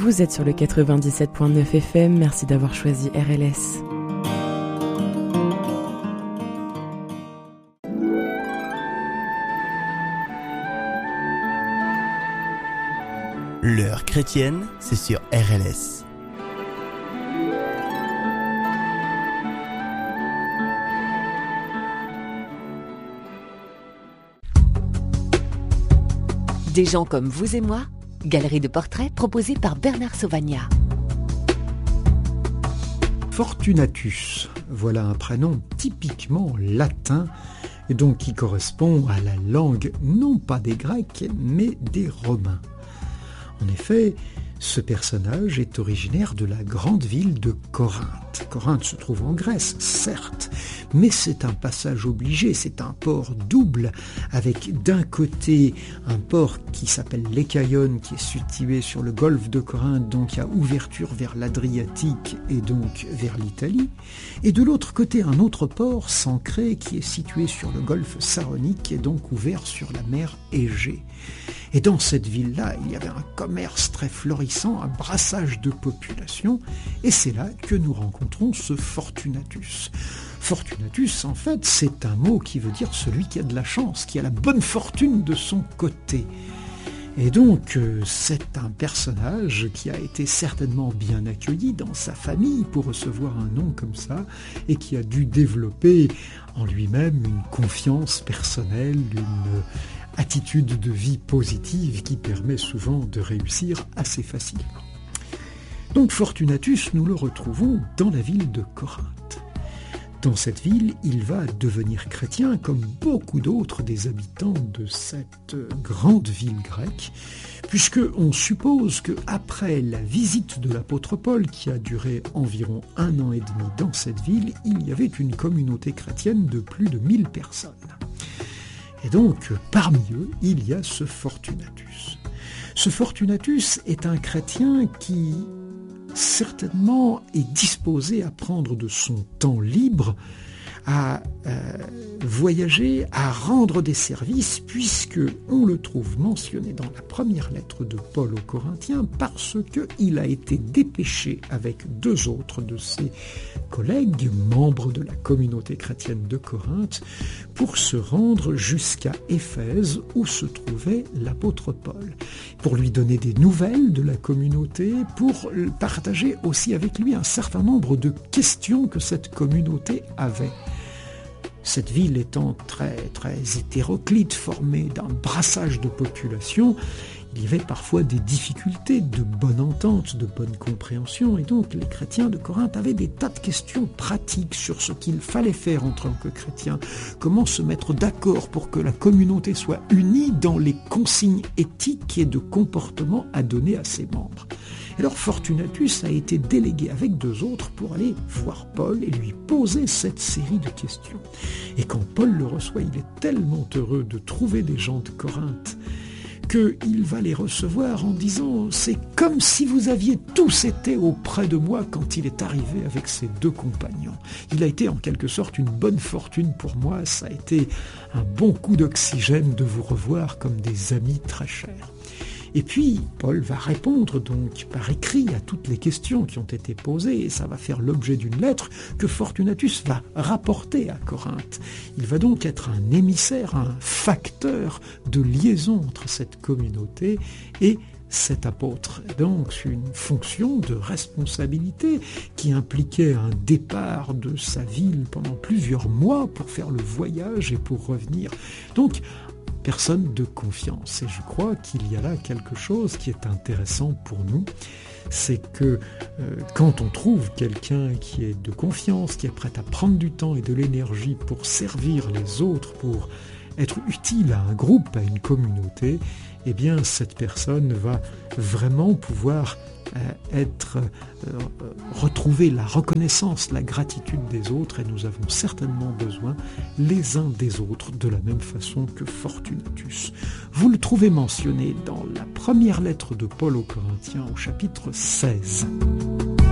Vous êtes sur le 97.9 FM, merci d'avoir choisi RLS. L'heure chrétienne, c'est sur RLS. Des gens comme vous et moi, galerie de portraits proposée par Bernard Sauvagnat. Fortunatus, voilà un prénom typiquement latin et donc qui correspond à la langue non pas des Grecs mais des Romains. En effet, ce personnage est originaire de la grande ville de Corinthe. Corinthe se trouve en Grèce, certes, mais c'est un passage obligé, c'est un port double, avec d'un côté un port qui s'appelle l'Échaïon, qui est situé sur le golfe de Corinthe, donc il y a ouverture vers l'Adriatique et donc vers l'Italie, et de l'autre côté un autre port, Sancré, qui est situé sur le golfe Saronique et donc ouvert sur la mer Égée. Et dans cette ville-là, il y avait un commerce très florissant, un brassage de population, et c'est là que nous rencontrons ce Fortunatus. Fortunatus, en fait, c'est un mot qui veut dire celui qui a de la chance, qui a la bonne fortune de son côté. Et donc, c'est un personnage qui a été certainement bien accueilli dans sa famille pour recevoir un nom comme ça, et qui a dû développer en lui-même une confiance personnelle, une attitude de vie positive qui permet souvent de réussir assez facilement. Donc Fortunatus, nous le retrouvons dans la ville de Corinthe. Dans cette ville, il va devenir chrétien comme beaucoup d'autres des habitants de cette grande ville grecque, puisqu'on suppose qu'après la visite de l'apôtre Paul, qui a duré environ 1 an et demi dans cette ville, il y avait une communauté chrétienne de plus de 1000 personnes. Et donc, parmi eux, il y a ce Fortunatus. Ce Fortunatus est un chrétien qui, certainement, est disposé à prendre de son temps libre, à voyager, à rendre des services, puisque on le trouve mentionné dans la première lettre de Paul aux Corinthiens, parce qu'il a été dépêché avec 2 autres de ses collègues, membres de la communauté chrétienne de Corinthe, pour se rendre jusqu'à Éphèse, où se trouvait l'apôtre Paul, pour lui donner des nouvelles de la communauté, pour partager aussi avec lui un certain nombre de questions que cette communauté avait. Cette ville étant très, très hétéroclite, formée d'un brassage de population, il y avait parfois des difficultés de bonne entente, de bonne compréhension, et donc les chrétiens de Corinthe avaient des tas de questions pratiques sur ce qu'il fallait faire en tant que chrétiens, comment se mettre d'accord pour que la communauté soit unie dans les consignes éthiques et de comportement à donner à ses membres. Et alors Fortunatus a été délégué avec 2 autres pour aller voir Paul et lui poser cette série de questions. Et quand Paul le reçoit, il est tellement heureux de trouver des gens de Corinthe qu'il va les recevoir en disant « C'est comme si vous aviez tous été auprès de moi quand il est arrivé avec ses 2 compagnons. Il a été en quelque sorte une bonne fortune pour moi, ça a été un bon coup d'oxygène de vous revoir comme des amis très chers. » Et puis, Paul va répondre donc par écrit à toutes les questions qui ont été posées, et ça va faire l'objet d'une lettre que Fortunatus va rapporter à Corinthe. Il va donc être un émissaire, un facteur de liaison entre cette communauté et cet apôtre. Donc, une fonction de responsabilité qui impliquait un départ de sa ville pendant plusieurs mois pour faire le voyage et pour revenir. Donc, personne de confiance. Et je crois qu'il y a là quelque chose qui est intéressant pour nous, c'est que quand on trouve quelqu'un qui est de confiance, qui est prêt à prendre du temps et de l'énergie pour servir les autres, pour être utile à un groupe, à une communauté, eh bien cette personne va vraiment pouvoir retrouver la reconnaissance, la gratitude des autres, et nous avons certainement besoin les uns des autres de la même façon que Fortunatus. Vous le trouvez mentionné dans la première lettre de Paul aux Corinthiens au chapitre 16.